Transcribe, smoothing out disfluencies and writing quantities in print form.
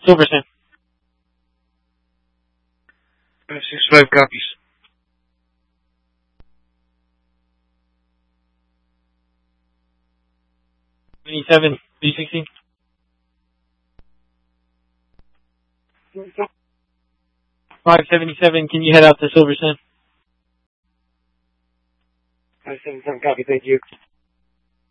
Silverton. 565 copies. $27, B16. $577, can you head out to Silverton? 577 copy, thank you.